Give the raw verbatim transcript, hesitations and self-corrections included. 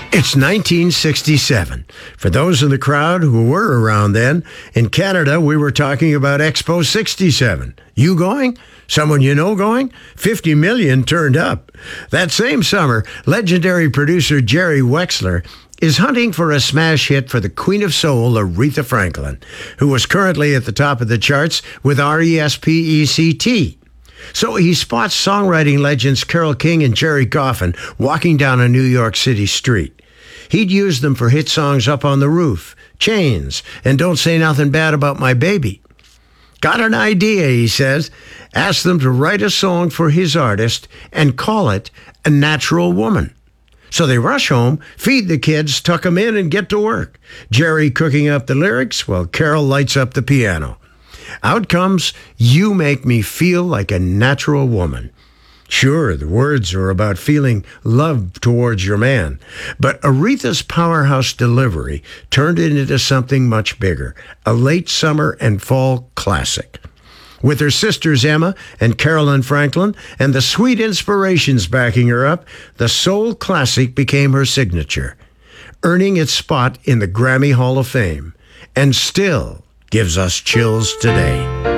It's nineteen sixty-seven. For those in the crowd who were around then, in Canada, we were talking about Expo sixty-seven. You going? Someone you know going? fifty million turned up. That same summer, legendary producer Jerry Wexler is hunting for a smash hit for the Queen of Soul, Aretha Franklin, who was currently at the top of the charts with R E S P E C T. So he spots songwriting legends Carole King and Jerry Goffin walking down a New York City street. He'd used them for hit songs Up on the Roof, Chains, and Don't Say Nothing Bad About My Baby. Got an idea, he says. Asked them to write a song for his artist and call it A Natural Woman. So they rush home, feed the kids, tuck them in, and get to work. Jerry cooking up the lyrics while Carole lights up the piano. Out comes You Make Me Feel Like a Natural Woman. Sure, the words are about feeling love towards your man, but Aretha's powerhouse delivery turned it into something much bigger, a late summer and fall classic. With her sisters Emma and Carolyn Franklin and the sweet inspirations backing her up, the soul classic became her signature, earning its spot in the Grammy Hall of Fame, and still gives us chills today.